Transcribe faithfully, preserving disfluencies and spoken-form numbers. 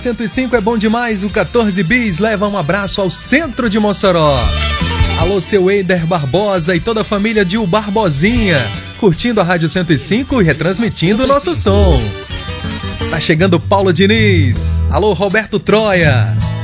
cento e cinco é bom demais, o quatorze Bis leva um abraço ao centro de Mossoró. Alô, seu Eider Barbosa e toda a família de U Barbosinha, curtindo a Rádio cento e cinco e retransmitindo o nosso som. Tá chegando Paulo Diniz. Alô, Roberto Troia.